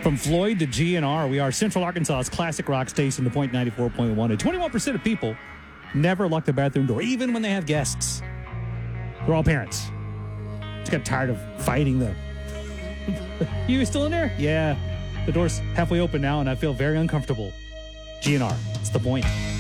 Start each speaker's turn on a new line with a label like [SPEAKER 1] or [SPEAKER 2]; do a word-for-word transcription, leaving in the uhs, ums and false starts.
[SPEAKER 1] From Floyd to G N R, we are Central Arkansas's classic rock station, The Point ninety-four point one. And twenty-one percent of people never lock the bathroom door, even when they have guests. They're all parents. Just got tired of fighting the... You still in there? Yeah. The door's halfway open now, and I feel very uncomfortable. G N R, it's The Point.